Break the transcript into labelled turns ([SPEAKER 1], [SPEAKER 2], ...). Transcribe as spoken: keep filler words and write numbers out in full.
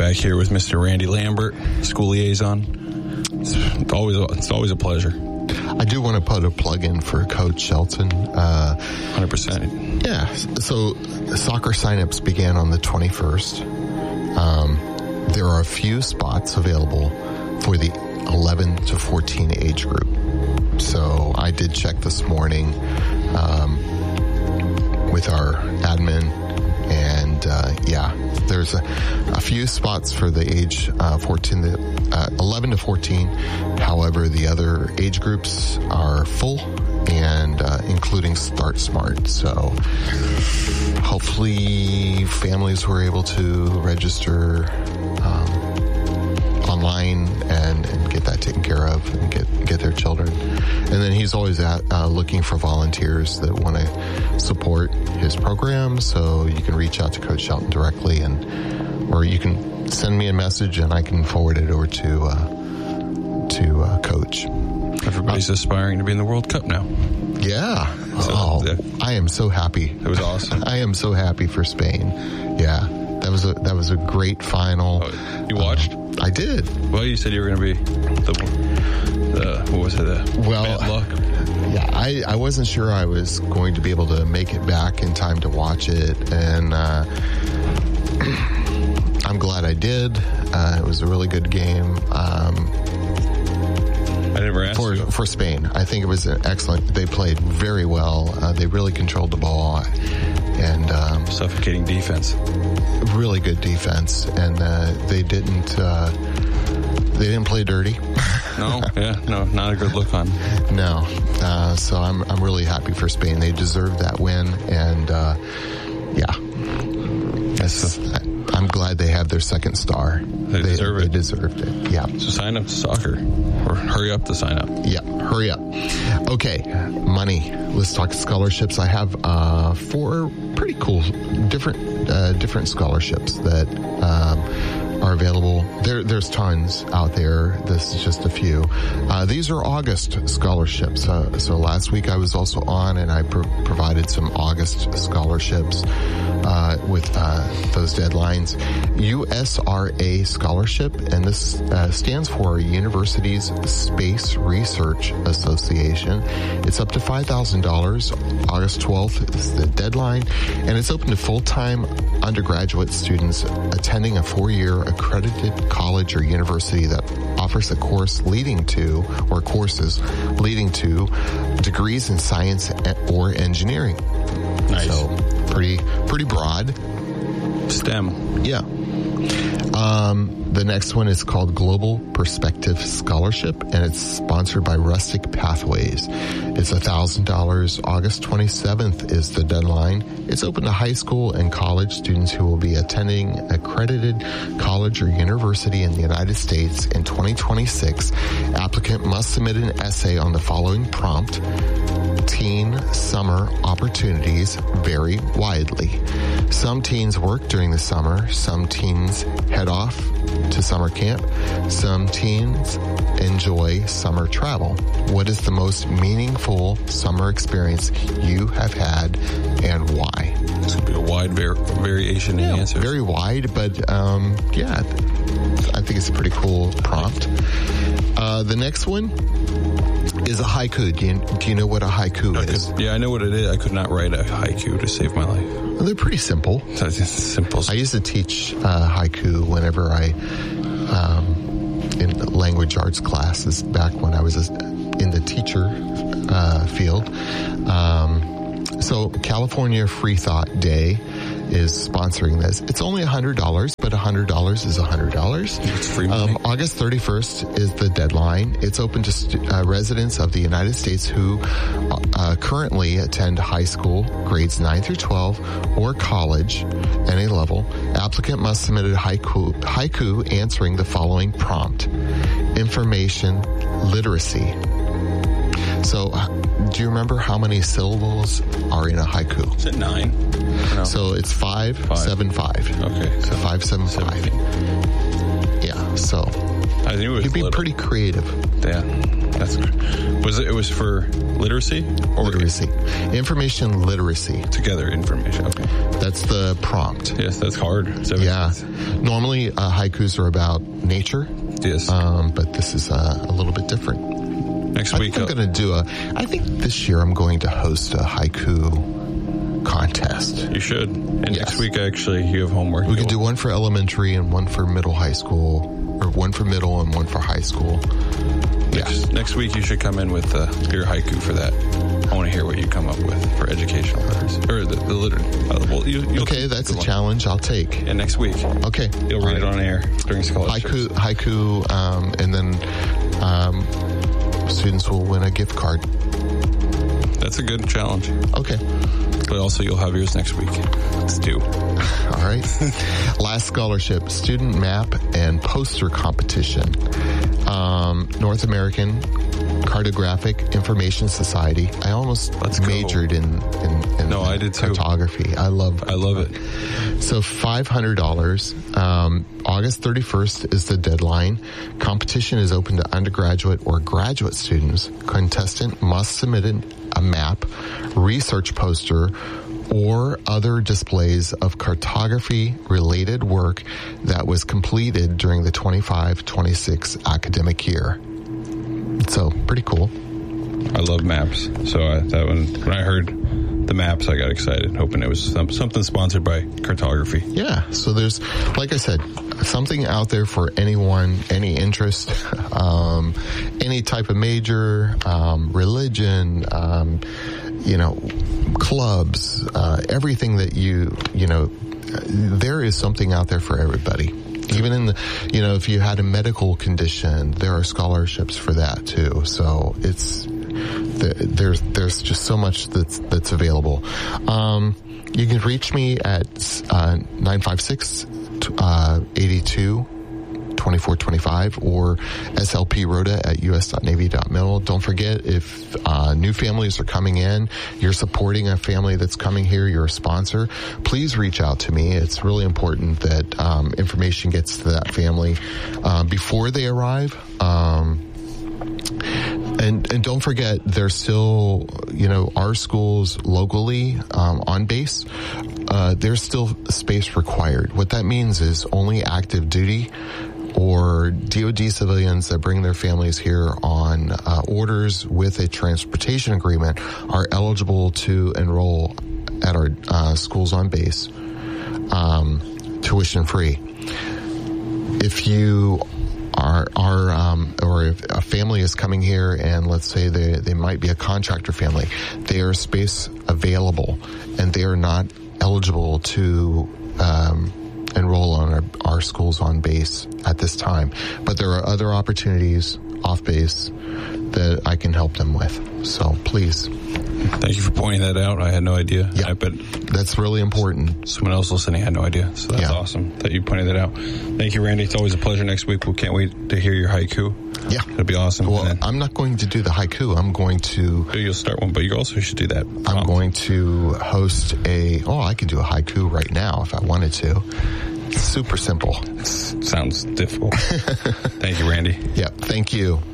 [SPEAKER 1] back here with Mister Randy Lambert, school liaison. It's always, it's always a pleasure.
[SPEAKER 2] I do want to put a plug in for Coach Shelton. Uh,
[SPEAKER 1] one hundred percent.
[SPEAKER 2] Yeah. So soccer signups began on the twenty-first. Um, there are a few spots available for the eleven to fourteen age group. So I did check this morning um, with our admin, and uh, yeah, there's a, a few spots for the age uh, fourteen, uh, eleven to fourteen. However, the other age groups are full, and uh, including Start Smart. So hopefully families were able to register um, online and, and get that taken care of and get get their children. And then he's always at, uh, looking for volunteers that want to support his program. So you can reach out to Coach Shelton directly, and or you can send me a message and I can forward it over to uh, to uh, Coach.
[SPEAKER 1] Everybody's uh, aspiring to be in the World Cup now.
[SPEAKER 2] Yeah.
[SPEAKER 1] So,
[SPEAKER 2] oh,
[SPEAKER 1] yeah.
[SPEAKER 2] I am so happy.
[SPEAKER 1] It was awesome.
[SPEAKER 2] I am so happy for Spain. Yeah. That was a that was a great final.
[SPEAKER 1] Oh, you watched?
[SPEAKER 2] Um, I did.
[SPEAKER 1] Well, you said you were going to be the, the what was it? The
[SPEAKER 2] well,
[SPEAKER 1] bad luck.
[SPEAKER 2] Yeah, I, I wasn't sure I was going to be able to make it back in time to watch it, and uh, I'm glad I did. Uh, it was a really good game. Um,
[SPEAKER 1] I never asked
[SPEAKER 2] for
[SPEAKER 1] you.
[SPEAKER 2] for Spain. I think it was excellent. They played very well. Uh, they really controlled the ball, and um,
[SPEAKER 1] suffocating defense.
[SPEAKER 2] Really good defense, and uh, they didn't uh, they didn't play dirty.
[SPEAKER 1] No, yeah, no, not a good look on.
[SPEAKER 2] No, uh, so I'm I'm really happy for Spain. They deserved that win, and uh, yeah, that's, I'm glad they have their second star.
[SPEAKER 1] They,
[SPEAKER 2] they
[SPEAKER 1] deserve
[SPEAKER 2] they
[SPEAKER 1] it.
[SPEAKER 2] deserved it. Yeah.
[SPEAKER 1] So sign up to soccer, or hurry up to sign up.
[SPEAKER 2] Yeah, hurry up. Okay, money. Let's talk scholarships. I have uh, four pretty cool different uh, different scholarships that um, are available. There, there's tons out there. This is just a few. Uh, these are August scholarships. Uh, so last week I was also on, and I pro- provided some August scholarships uh, with uh, those deadlines. U S R A scholarship, and this uh, stands for Universities Space Research Association. It's up to five thousand dollars. August twelfth is the deadline, and it's open to full-time undergraduate students attending a four-year accredited college or university that offers a course leading to, or courses leading to, degrees in science or engineering.
[SPEAKER 1] Nice.
[SPEAKER 2] So pretty, pretty broad.
[SPEAKER 1] STEM.
[SPEAKER 2] Yeah. Um, the next one is called Global Perspective Scholarship, and it's sponsored by Rustic Pathways. It's one thousand dollars. August twenty-seventh is the deadline. It's open to high school and college students who will be attending accredited college or university in the United States in twenty twenty-six. Applicant must submit an essay on the following prompt. Teen summer opportunities vary widely. Some teens work during the summer. Some teens head off to summer camp. Some teens enjoy summer travel. What is the most meaningful summer experience you have had, and why?
[SPEAKER 1] This could be a wide var- variation in
[SPEAKER 2] yeah,
[SPEAKER 1] the answer.
[SPEAKER 2] Very wide, but um, yeah, I think it's a pretty cool prompt. Uh, the next one is a haiku. Do you, do you know what a haiku
[SPEAKER 1] I
[SPEAKER 2] is?
[SPEAKER 1] could, yeah, I know what it is. I could not write a haiku to save my life.
[SPEAKER 2] Well, they're pretty simple.
[SPEAKER 1] That's simple.
[SPEAKER 2] I used to teach uh, haiku whenever I, um, in language arts classes back when I was a, in the teacher uh, field. Um, so California Free Thought Day is sponsoring this. It's only one hundred dollars, but one hundred dollars is one hundred dollars.
[SPEAKER 1] It's free money.
[SPEAKER 2] Um, August thirty-first is the deadline. It's open to stu- uh, residents of the United States who uh, currently attend high school, grades nine through twelve, or college, any level. Applicant must submit a haiku, haiku answering the following prompt. Information literacy. So, do you remember how many syllables are in a haiku?
[SPEAKER 1] Is it nine? No.
[SPEAKER 2] So it's five,
[SPEAKER 1] five.
[SPEAKER 2] seven, five.
[SPEAKER 1] Okay.
[SPEAKER 2] So five, seven, five.
[SPEAKER 1] seventeen.
[SPEAKER 2] Yeah. So
[SPEAKER 1] I I knew it was
[SPEAKER 2] You'd be
[SPEAKER 1] little.
[SPEAKER 2] pretty creative.
[SPEAKER 1] Yeah, that's good. Was it? It was for literacy or
[SPEAKER 2] Literacy. Information literacy.
[SPEAKER 1] together information? Okay.
[SPEAKER 2] That's the prompt.
[SPEAKER 1] Yes, that's hard. So
[SPEAKER 2] Yeah. Normally, uh, haikus are about nature,
[SPEAKER 1] Yes.
[SPEAKER 2] um, but this is uh, a little bit different.
[SPEAKER 1] Next
[SPEAKER 2] I
[SPEAKER 1] week,
[SPEAKER 2] think I'm
[SPEAKER 1] uh,
[SPEAKER 2] going to do a, I think this year I'm going to host a haiku contest.
[SPEAKER 1] you should. And
[SPEAKER 2] Yes.
[SPEAKER 1] next week, actually, you have homework.
[SPEAKER 2] We could do one for elementary and one for middle high school, or one for middle and one for high school.
[SPEAKER 1] Next, next week, you should come in with uh, your haiku for that. I want to hear what you come up with for educational letters. Or the, the liter. Uh, well, you, you'll
[SPEAKER 2] Okay, that's
[SPEAKER 1] good
[SPEAKER 2] a
[SPEAKER 1] one.
[SPEAKER 2] challenge I'll take.
[SPEAKER 1] And next week,
[SPEAKER 2] Okay.
[SPEAKER 1] you'll read it on air during scholarships.
[SPEAKER 2] Haiku, haiku, um, and then um, students will win a gift card.
[SPEAKER 1] That's a good challenge.
[SPEAKER 2] Okay.
[SPEAKER 1] But also, you'll have yours next week. Let's do.
[SPEAKER 2] All right. Last scholarship, student map and poster competition. Um, North American Cartographic Information Society. I almost
[SPEAKER 1] Let's go.
[SPEAKER 2] majored in, in, in
[SPEAKER 1] No, I did too.
[SPEAKER 2] cartography. I love
[SPEAKER 1] I love it.
[SPEAKER 2] So five hundred dollars. Um, August thirty-first is the deadline. Competition is open to undergraduate or graduate students. Contestant must submit an, a map, research poster, or other displays of cartography-related work that was completed during the twenty-five twenty-six academic year. So, pretty cool.
[SPEAKER 1] I love maps. So I, that one, when I heard the maps, I got excited, hoping it was some, something sponsored by cartography.
[SPEAKER 2] Yeah, so there's, like I said, something out there for anyone, any interest, um, any type of major, um, religion, um, you know, clubs, uh, everything that you, you know, there is something out there for everybody. Even in the, you know, if you had a medical condition, there are scholarships for that too. So it's, there's, there's just so much that's, that's available. Um, you can reach me at, uh, nine five six, eight two, twenty-four twenty-five or S L P Rhoda at U S dot Navy dot mil. Don't forget, if uh, new families are coming in, you're supporting a family that's coming here, you're a sponsor, please reach out to me. It's really important that um, information gets to that family um, before they arrive. Um, And, and don't forget, there's still, you know, our schools locally um, on base, uh, there's still space required. What that means is only active duty or D O D civilians that bring their families here on uh, orders with a transportation agreement are eligible to enroll at our uh, schools on base, um, tuition free. If you Are, are um, or if a family is coming here and let's say they, they might be a contractor family, there is space available and they are not eligible to um, enroll on our, our schools on base at this time. But there are other opportunities off base that I can help them with. So please.
[SPEAKER 1] Thank you for pointing that out. I had no idea.
[SPEAKER 2] Yeah.
[SPEAKER 1] I bet
[SPEAKER 2] That's really important.
[SPEAKER 1] someone else listening had no idea. So that's
[SPEAKER 2] Yeah.
[SPEAKER 1] awesome that you pointed that out. Thank you, Randy. It's always a pleasure next week. We can't wait to hear your haiku.
[SPEAKER 2] Yeah.
[SPEAKER 1] It'll be awesome.
[SPEAKER 2] Well,
[SPEAKER 1] And then
[SPEAKER 2] I'm not going to do the haiku. I'm going to
[SPEAKER 1] you'll start one, but you also should do that.
[SPEAKER 2] I'm going to host a, oh, I could do a haiku right now if I wanted to. It's super simple.
[SPEAKER 1] Sounds difficult. Thank you, Randy.
[SPEAKER 2] Yeah, thank you.